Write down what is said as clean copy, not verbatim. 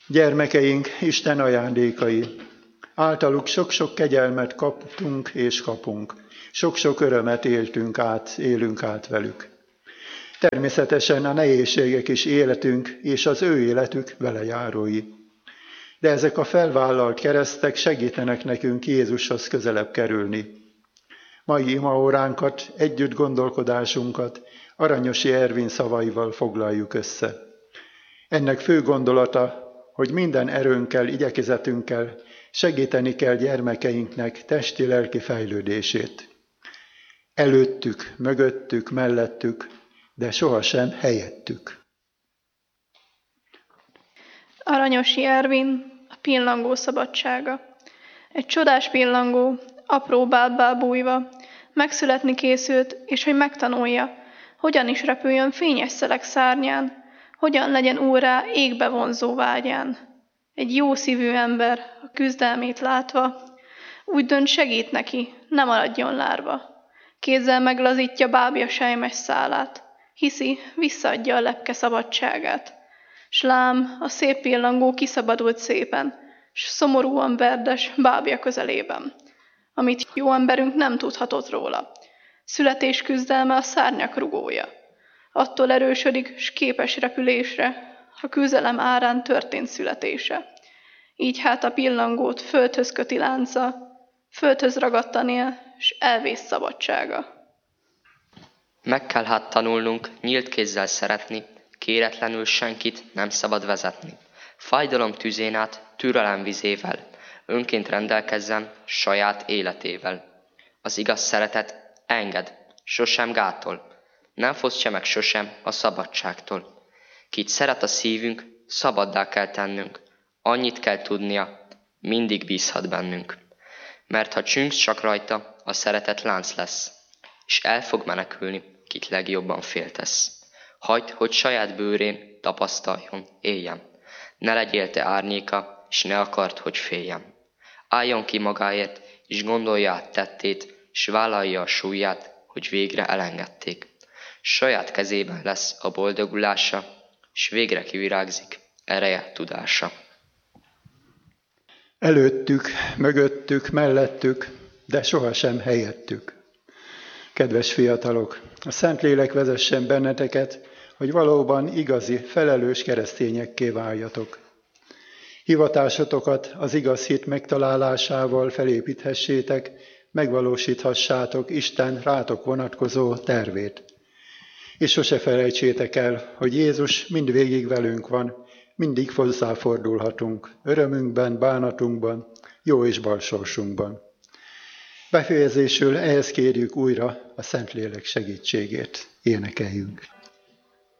Gyermekeink Isten ajándékai. Általuk sok-sok kegyelmet kaptunk és kapunk. Sok-sok örömet élünk át velük. Természetesen a nehézségek is életünk és az ő életük velejárói. De ezek a felvállalt keresztek segítenek nekünk Jézushoz közelebb kerülni. Mai imaóránkat, együtt gondolkodásunkat Aranyosi Ervin szavaival foglaljuk össze. Ennek fő gondolata, hogy minden erőnkkel, igyekezetünkkel segíteni kell gyermekeinknek testi-lelki fejlődését. Előttük, mögöttük, mellettük, de sohasem helyettük. Aranyosi Ervin, a pillangó szabadsága. Egy csodás pillangó, apró bálbbá bújva, megszületni készült, és hogy megtanulja, hogyan is repüljön fényes szelek szárnyán, hogyan legyen úrrá égbe vonzó vágyán. Egy jó szívű ember, a küzdelmét látva, úgy dönt, segít neki, ne maradjon lárva. Kézzel meglazítja bábja sejmes szálát, hiszi, visszaadja a lepke szabadságát. S lám, a szép pillangó kiszabadult szépen, s szomorúan verdes bábja közelében, amit jó emberünk nem tudhatott róla. Születés küzdelme a szárnyak rugója. Attól erősödik, s képes repülésre, ha küzdelem árán történt születése. Így hát a pillangót földhöz köti lánca, földhöz ragadtania, s elvész szabadsága. Meg kell hát tanulnunk nyílt kézzel szeretni, kéretlenül senkit nem szabad vezetni. Fájdalom tüzén át, türelem vizével, önként rendelkezzen saját életével. Az igaz szeretet enged, sosem gátol, nem fosztja meg sosem a szabadságtól. Kit szeret a szívünk, szabaddá kell tennünk, annyit kell tudnia, mindig bízhat bennünk. Mert ha csüngsz csak rajta, a szeretet lánc lesz, és el fog menekülni, kit legjobban féltesz. Hagyd, hogy saját bőrén tapasztaljon, éljen. Ne legyél te árnyéka, és ne akard, hogy féljen. Álljon ki magáért, és gondolja át tettét, s vállalja a súlyát, hogy végre elengedték. Saját kezében lesz a boldogulása, s végre kivirágzik ereje, tudása. Előttük, mögöttük, mellettük, de sohasem helyettük. Kedves fiatalok, a Szentlélek vezessen benneteket, hogy valóban igazi, felelős keresztényekké váljatok. Hivatásotokat az igaz hit megtalálásával felépíthessétek, megvalósíthassátok Isten rátok vonatkozó tervét. És sose felejtsétek el, hogy Jézus mindvégig velünk van, mindig hozzáfordulhatunk, örömünkben, bánatunkban, jó és bal sorsunkban. Befejezésül ehhez kérjük újra a Szentlélek segítségét. Énekeljünk!